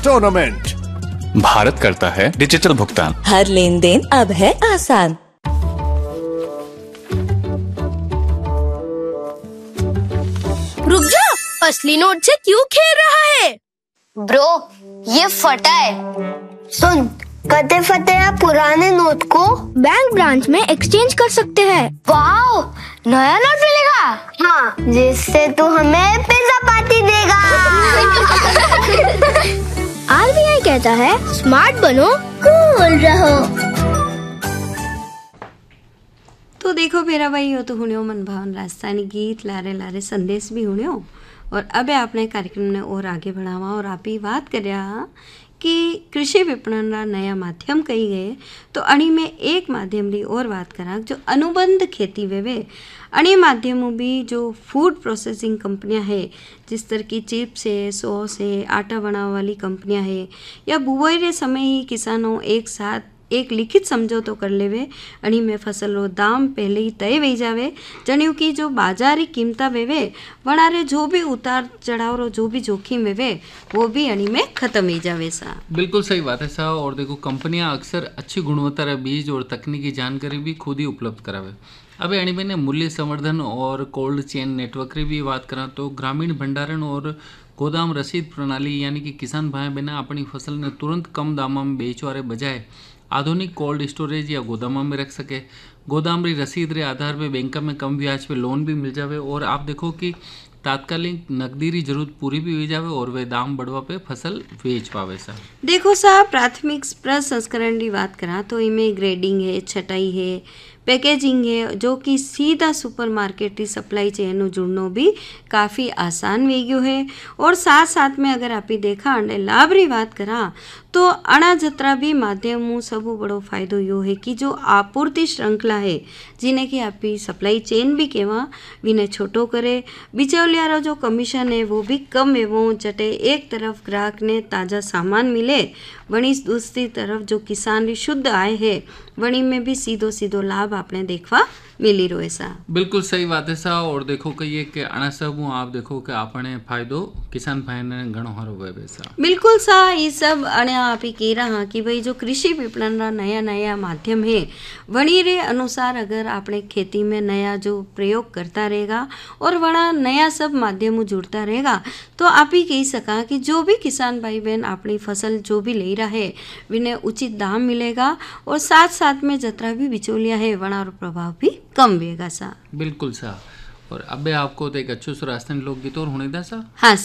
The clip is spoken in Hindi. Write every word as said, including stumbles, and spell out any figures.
टूर्नामेंट। भारत करता है डिजिटल भुगतान। हर लेन देन अब है आसान। रुक जा, असली नोट से क्यों खेल रहा है? ब्रो, ये फटा है। सुन, कते फटे या पुराने नोट को बैंक ब्रांच में एक्सचेंज कर सकते हैं। वाओ, नया नोट मिलेगा। हाँ, जिससे तू हमें पिज्जा पार्टी देगा। आरबीआई कहता है स्मार्ट बनो, कूल रहो। तो देखो मेरा भाई हो तो हुण्यो मन भावन राजस्थानी गीत लारे लारे संदेश भी हुण्यो। और अब आपने कार्यक्रम ने और आगे बढ़ावा और आप ही बात कर रहा कि कृषि विपणन रा नया माध्यम कही गए। तो अणी में एक माध्यम री और बात करा जो अनुबंध खेती वेवे। अणी माध्यमों भी जो फूड प्रोसेसिंग कंपनियां है, जिस तरह की चिप्स है, सॉस है, आटा बनाने वाली कंपनियां है, या बुआई रे समय ही किसानों एक साथ एक लिखित समझौतो कर लेवे। अणी में फसल रो दाम पहले ही तय वही जावे। जणियों की जो बाजारी कीमता वेवे वणारे जो भी उतार चढ़ाव रो जो भी जोखिम वेवे वो भी अणी में खत्म ही जावे सा। बिल्कुल सही बात है सा। और देखो कंपनियां अक्सर अच्छी गुणवत्ता रा बीज और तकनीकी जानकारी भी खुद ही उपलब्ध करावे। अब अणी में ने मूल्य संवर्धन और कोल्ड चेन नेटवर्क की भी बात करा तो ग्रामीण भंडारण और गोदाम रसीद प्रणाली यानी कि किसान भाई बहना अपनी फसल ने तुरंत कम दाम में बेचवारे बजाय आधुनिक कोल्ड स्टोरेज या गोदाम में रख सके। गोदाम री रसीद रे आधार पे बैंक में कम ब्याज पे लोन भी मिल जावे। और आप देखो कि तात्कालिक नकदी री जरूरत पूरी भी हो जावे और वे दाम बढ़वा पे फसल बेच पावे सा। देखो साहब, प्राथमिक प्रसंस्करण की बात करा तो इनमें ग्रेडिंग है, छटाई है, पैकेजिंग है, जो कि सीधा सुपरमार्केट की सप्लाई चेन जुड़नो भी काफ़ी आसान हो गयो है। और साथ साथ में अगर आप ही देखा अंडे लाभ री बात करा तो अणा जत्रा भी माध्यम सब बड़ो फायदो यो है कि जो आपूर्ति श्रृंखला है, जिन्हें कि आप ही सप्लाई चेन भी कहवा, विने छोटो करे। बिचौलिया जो कमीशन है वो भी कम है। वो जटे एक तरफ ग्राहक ने ताज़ा सामान मिले, वणी दूसरी तरफ जो किसान री शुद्ध आय है वणी में भी सीधो सीधो लाभ आपने देखवा मिली रो ऐसा। बिल्कुल सही बात है सा। और देखो कि ये कि अणा सब आप देखो कि आपने फायदो किसान भाई ने घणो हारो हुए सा। बिल्कुल सा। ये सब अणे आप ही कह रहा कि भाई जो कृषि विपणन रा नया नया माध्यम है वणी रे अनुसार अगर आपने खेती में नया जो प्रयोग करता रहेगा और वणा नया सब माध्यम जुड़ता रहेगा तो आप ही कह सका कि जो भी किसान भाई बहन अपनी फसल जो भी ले रहा है विन्हें उचित दाम मिलेगा। और साथ साथ में जतरा भी बिचौलिया है वणा रो प्रभाव भी कम होगा सा। बिल्कुल सा। और अब आपको तो एक अच्छो राजस्थानी लोकगीत और होने दा सा। हाँ